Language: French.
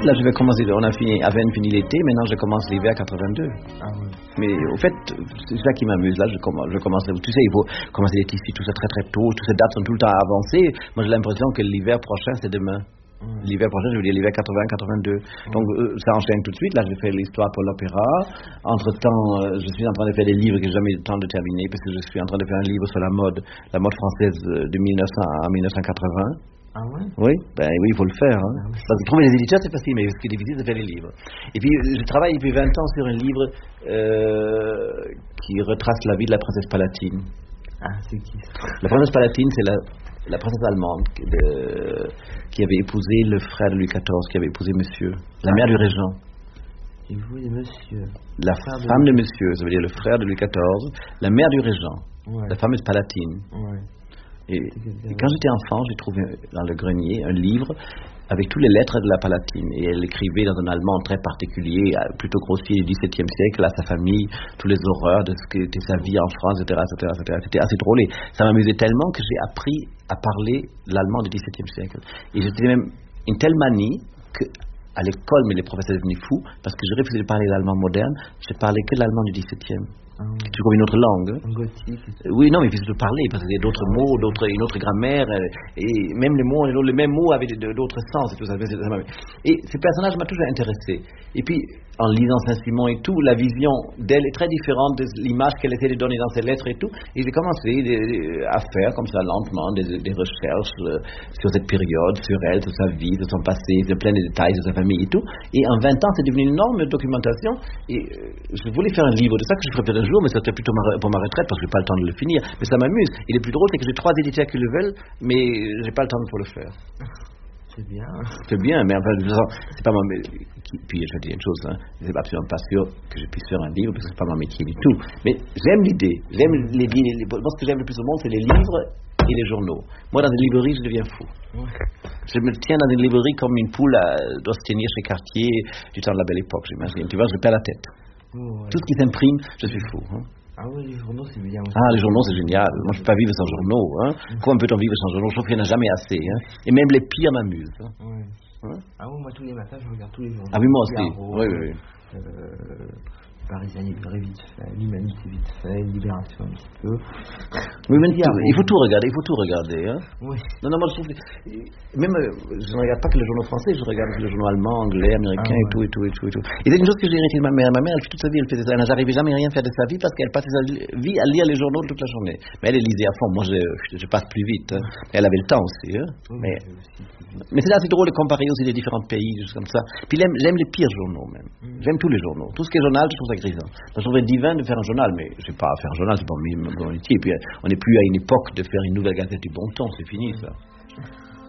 là je vais commencer, on a fini, à peine fini l'été, maintenant je commence l'hiver 82. Ah oui. Mais au fait, c'est ça qui m'amuse, là je commence, tu sais, il faut commencer les tissus, tout ça très très tôt, toutes ces dates sont tout le temps avancées. Moi j'ai l'impression que l'hiver prochain c'est demain. L'hiver prochain, je veux dire l'hiver 80-82. Donc ça enchaîne tout de suite. Là, je fais l'histoire pour l'opéra. Entre-temps, je suis en train de faire des livres que j'ai jamais eu le temps de terminer parce que je suis en train de faire un livre sur la mode française de 1900 à 1980. Ah ouais? Oui, oui, il faut le faire. Hein. Parce que trouver les éditeurs, c'est facile, mais ce qui est difficile, c'est de faire les livres. Et puis, je travaille depuis 20 ans sur un livre qui retrace la vie de la princesse Palatine. Ah, c'est qui ça? La princesse Palatine, c'est la princesse allemande qui avait épousé le frère de Louis XIV, qui avait épousé monsieur, la mère du régent. Et vous et monsieur? La femme de monsieur, ça veut dire le frère de Louis XIV, la mère du régent, la fameuse Palatine. Ouais. Et quand j'étais enfant, j'ai trouvé dans le grenier un livre avec toutes les lettres de la Palatine. Et elle écrivait dans un allemand très particulier, plutôt grossier du XVIIe siècle, à sa famille, toutes les horreurs de ce qu'était sa vie en France, etc., etc., etc. C'était assez drôle. Et ça m'amusait tellement que j'ai appris à parler l'allemand du XVIIe siècle. Et j'étais même une telle manie qu'à l'école, mais les professeurs devenaient fous, parce que je refusais de parler l'allemand moderne, je parlais que l'allemand du XVIIe. C'est toujours une autre langue. Gothique. Oui, non, mais il faut parler, parce qu'il y a d'autres mots, une autre grammaire, et même les mots, les mêmes mots avaient d'autres sens et tout ça. Et ce personnage m'a toujours intéressé. Et puis, en lisant Saint-Simon et tout, la vision d'elle est très différente de l'image qu'elle essaie de donner dans ses lettres et tout. Et j'ai commencé à faire comme ça lentement des recherches sur cette période, sur elle, sur sa vie, sur son passé, sur plein de détails de sa famille et tout. Et en 20 ans, c'est devenu une énorme documentation. Et je voulais faire un livre de ça que je ferais peut-être un jour, mais c'était plutôt pour ma retraite parce que j'ai pas le temps de le finir. Mais ça m'amuse. Et le plus drôle, c'est que j'ai 3 éditeurs qui le veulent, mais j'ai pas le temps pour le faire. C'est bien. C'est bien, mais enfin, de toute façon, c'est pas mon métier. Puis je vais dire une chose, c'est absolument pas sûr que je puisse faire un livre parce que c'est pas mon métier du tout. Mais j'aime l'idée. J'aime les livres. Moi, ce que j'aime le plus au monde, c'est les livres et les journaux. Moi, dans une librairie, je deviens fou. Je me tiens dans une librairie comme une poule doit se tenir chez Cartier du temps de la Belle Époque, j'imagine. Tu vois, je perds la tête. Tout ce qui s'imprime, je suis fou. Ah oui, les journaux, c'est bien aussi. Ah, les journaux, c'est génial. Moi, je ne peux pas vivre sans journaux. Comment peut-on vivre sans journaux? Je trouve qu'il n'y en a jamais assez. Et même les pires m'amusent. Ah oui, moi, tous les matins, je regarde tous les journaux. Ah oui, moi aussi. Oui. Parisien libre vite fait, l'Humanité vite fait, Libération un petit peu. Oui, mais il faut tout regarder, Oui. Non, moi je trouve que même je ne regarde pas que les journaux français, je regarde les journaux allemands, anglais, américains et tout. Et c'est une chose que j'ai héritée de ma mère. Ma mère, elle fait toute sa vie, elle faisait ça. Elle n'arrivait jamais à rien faire de sa vie parce qu'elle passait sa vie à lire les journaux toute la journée. Mais elle lisait à fond. Moi, je passe plus vite. Elle avait le temps aussi. Mais c'est assez drôle de comparer aussi les différents pays, juste comme ça. Puis j'aime les pires journaux même. J'aime tous les journaux. Tout ce qui est journal, je trouve ça grisant. Je trouverais divin de faire un journal, mais je sais pas faire un journal, c'est pas mon métier. Et puis on n'est plus à une époque de faire une nouvelle gazette du bon temps, c'est fini ça.